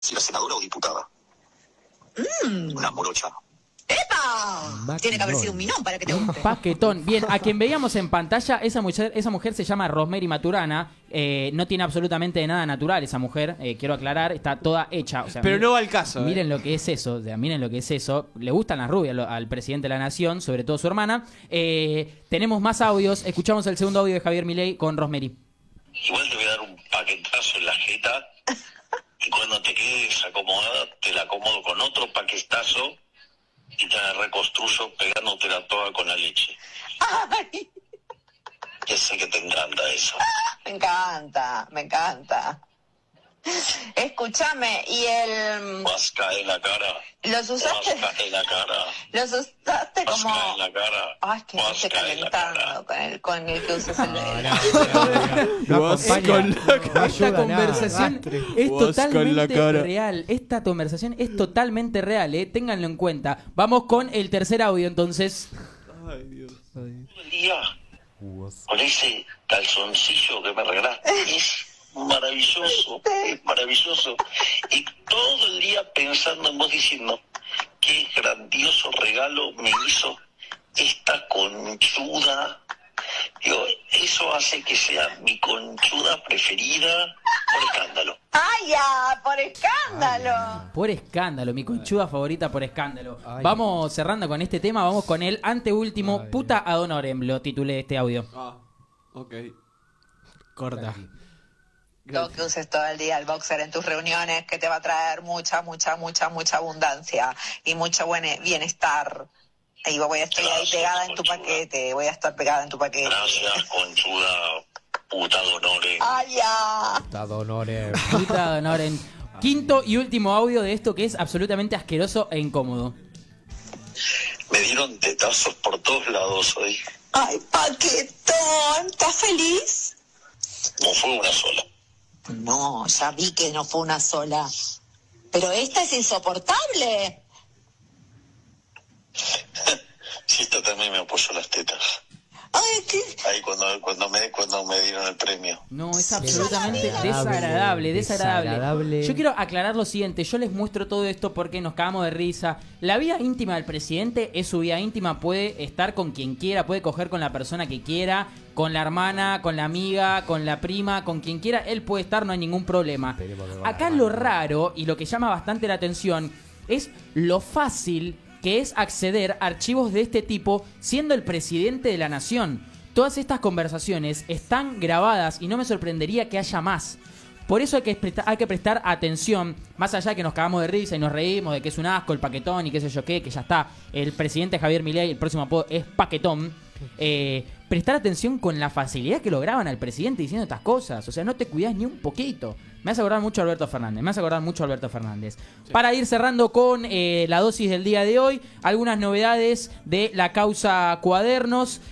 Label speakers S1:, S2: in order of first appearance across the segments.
S1: Si era senadora o diputada. Una morocha.
S2: ¡Epa! Tiene que haber sido un minón para que te guste.
S3: Paquetón. Bien, a quien veíamos en pantalla, esa mujer se llama Rosemary Maturana. No tiene absolutamente nada natural esa mujer, quiero aclarar, está toda hecha. O sea,
S4: pero no va al caso.
S3: Miren lo que es eso, o sea, miren lo que es eso. Le gustan las rubias al presidente de la nación, sobre todo su hermana. Tenemos más audios, escuchamos el segundo audio de Javier Milei con Rosemary.
S5: Igual te voy a dar un paquetazo en la jeta y cuando te quedes acomodada te la acomodo con otro paquetazo y te la reconstruyo pegándotela toda con la leche.
S2: ¡Ay!
S5: Ya sé que te encanta eso.
S2: Me encanta, me encanta. Escúchame, y el...
S5: Vasca en la cara.
S2: ¿Los usaste?
S5: Vasca en la cara.
S2: ¿Los usaste como...?
S5: Vasca en la cara.
S2: Ay, que me estoy calentando con el que usas el dedo.
S3: Esta conversación es totalmente real. Esta conversación es totalmente real, ténganlo en cuenta. Vamos con el tercer audio, entonces.
S4: Ay, Dios.
S5: Todo el día con ese calzoncillo que me regalaste es maravilloso, es maravilloso. Y todo el día pensando en vos diciendo, qué grandioso regalo me hizo esta conchuda. Digo, eso hace que sea mi conchuda preferida por escándalo.
S2: ¡Ay, ya! ¡Por escándalo!
S3: Por escándalo, mi conchuda favorita por escándalo. Vamos cerrando con este tema, vamos con el anteúltimo. Puta ad honorem, lo titulé este audio.
S4: Ok.
S3: Corta.
S2: Lo que uses todo el día el boxer en tus reuniones, que te va a traer mucha abundancia y mucho bienestar. Ahí voy a estar ahí pegada en tu paquete, voy a estar pegada en tu paquete.
S5: Gracias, conchuda, puta de honores.
S2: ¡Ay, ya!
S6: Puta de honores.
S3: Puta ad honorem. Quinto y último audio de esto que es absolutamente asqueroso e incómodo.
S5: Me dieron tetazos por todos lados hoy.
S2: ¡Ay, paquetón! ¿Estás feliz?
S5: No fue una sola.
S2: No, ya vi que no fue una sola. Pero esta es insoportable.
S5: Sí, esta también me apoyó las tetas.
S2: Ay, ¿qué?
S5: Ahí cuando me dieron el premio.
S3: No, es absolutamente desagradable. Yo quiero aclarar lo siguiente, yo les muestro todo esto porque nos cagamos de risa. La vida íntima del presidente es su vida íntima, puede estar con quien quiera, puede coger con la persona que quiera, con la hermana, con la amiga, con la prima, con quien quiera, él puede estar, no hay ningún problema. Acá lo raro y lo que llama bastante la atención es lo fácil que es acceder a archivos de este tipo siendo el presidente de la nación. Todas estas conversaciones están grabadas y no me sorprendería que haya más. Por eso hay que prestar atención, más allá de que nos cagamos de risa y nos reímos de que es un asco el paquetón y qué sé yo qué, que ya está, el presidente Javier Milei, el próximo apodo es paquetón. Prestar atención con la facilidad que lo graban al presidente diciendo estas cosas. O sea, no te cuidás ni un poquito. Me hace acordar mucho a Alberto Fernández. Sí. Para ir cerrando con la dosis del día de hoy, algunas novedades de la causa Cuadernos.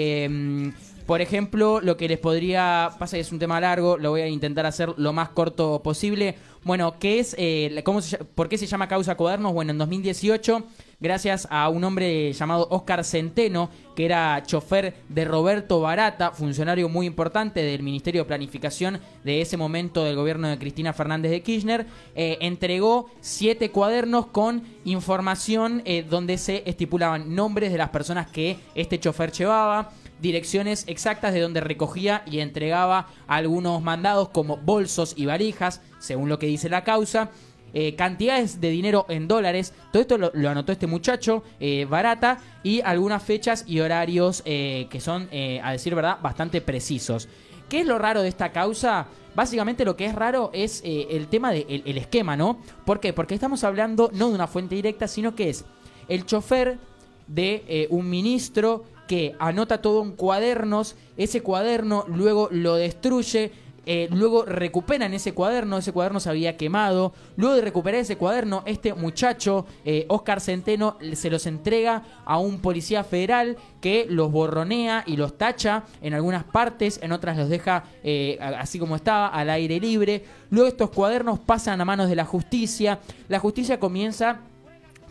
S3: Por ejemplo, lo que les podría... Pasa que es un tema largo, lo voy a intentar hacer lo más corto posible. Bueno, ¿qué es, ¿por qué se llama causa Cuadernos? Bueno, en 2018, gracias a un hombre llamado Óscar Centeno, que era chofer de Roberto Barata, funcionario muy importante del Ministerio de Planificación de ese momento del gobierno de Cristina Fernández de Kirchner, entregó 7 cuadernos con información donde se estipulaban nombres de las personas que este chofer llevaba, direcciones exactas de donde recogía y entregaba algunos mandados como bolsos y valijas, según lo que dice la causa, cantidades de dinero en dólares. Todo esto lo anotó este muchacho, Barata, y algunas fechas y horarios que son, a decir verdad, bastante precisos. ¿Qué es lo raro de esta causa? Básicamente lo que es raro es el tema del esquema, ¿no? ¿Por qué? Porque estamos hablando no de una fuente directa, sino que es el chofer de un ministro que anota todo en cuadernos, ese cuaderno luego lo destruye, luego recuperan ese cuaderno se había quemado, luego de recuperar ese cuaderno, este muchacho, Óscar Centeno, se los entrega a un policía federal que los borronea y los tacha en algunas partes, en otras los deja así como estaba, al aire libre. Luego estos cuadernos pasan a manos de la justicia comienza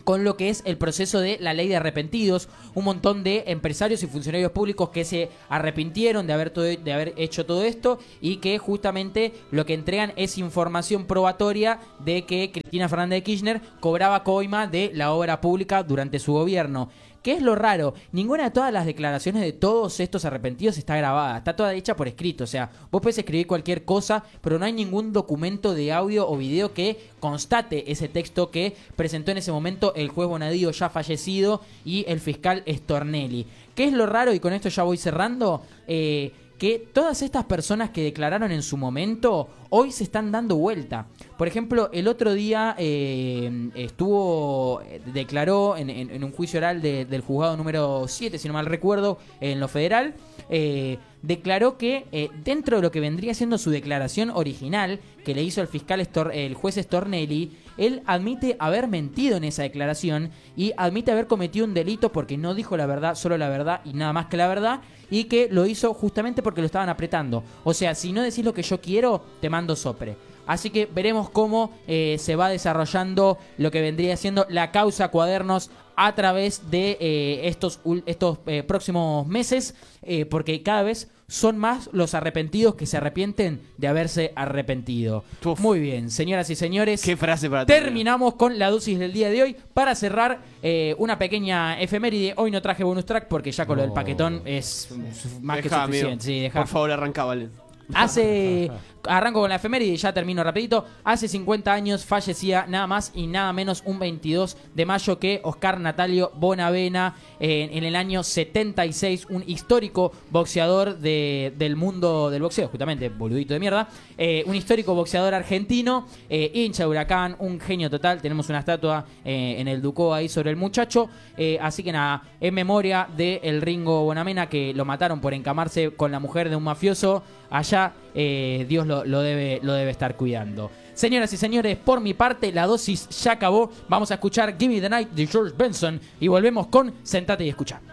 S3: con lo que es el proceso de la ley de arrepentidos, un montón de empresarios y funcionarios públicos que se arrepintieron de haber hecho todo esto y que justamente lo que entregan es información probatoria de que Cristina Fernández de Kirchner cobraba coima de la obra pública durante su gobierno. ¿Qué es lo raro? Ninguna de todas las declaraciones de todos estos arrepentidos está grabada, está toda hecha por escrito, o sea, vos podés escribir cualquier cosa, pero no hay ningún documento de audio o video que constate ese texto que presentó en ese momento el juez Bonadío ya fallecido y el fiscal Stornelli. ¿Qué es lo raro? Y con esto ya voy cerrando, que todas estas personas que declararon en su momento hoy se están dando vuelta. Por ejemplo, el otro día declaró en un juicio oral del juzgado número 7, si no mal recuerdo, en lo federal, declaró que dentro de lo que vendría siendo su declaración original que le hizo el juez Stornelli, él admite haber mentido en esa declaración y admite haber cometido un delito porque no dijo la verdad, solo la verdad y nada más que la verdad, y que lo hizo justamente porque lo estaban apretando. O sea, si no decís lo que yo quiero, te mando sopre. Así que veremos cómo se va desarrollando lo que vendría siendo la causa Cuadernos a través de estos próximos meses, porque cada vez son más los arrepentidos que se arrepienten de haberse arrepentido.
S4: Uf.
S3: Muy bien, señoras y señores.
S4: Qué frase para
S3: terminamos con la dosis del día de hoy. Para cerrar, una pequeña efeméride. Hoy no traje bonus track porque ya con lo del paquetón es más que suficiente.
S4: Amigo.
S3: Sí,
S4: Por favor, arranca, vale.
S3: Arranco con la efeméride y ya termino rapidito. Hace 50 años fallecía nada más y nada menos un 22 de mayo que Oscar Natalio Bonavena, en el año 76, un histórico boxeador del mundo del boxeo, justamente, boludito de mierda, un histórico boxeador argentino, hincha de Huracán, un genio total. Tenemos una estatua en el Ducó ahí sobre el muchacho, así que nada, en memoria de el Ringo Bonavena, que lo mataron por encamarse con la mujer de un mafioso allá. Dios lo debe estar cuidando. Señoras y señores, por mi parte la dosis ya acabó. Vamos a escuchar Give Me the Night de George Benson y volvemos con Sentate y Escucha.